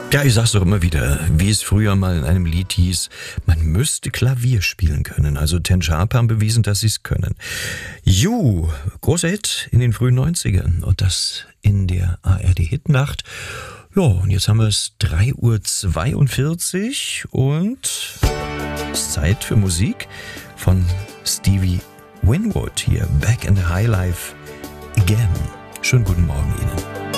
Ja, ich sag's doch immer wieder, wie es früher mal in einem Lied hieß, man müsste Klavier spielen können. Also Ten Sharp haben bewiesen, dass sie's können. You, großer Hit in den frühen 90ern und das in der ARD-Hitnacht. Ja, und jetzt haben wir es 3:42 Uhr und es ist Zeit für Musik von Stevie Winwood hier, Back in the High Life Again. Schönen guten Morgen Ihnen.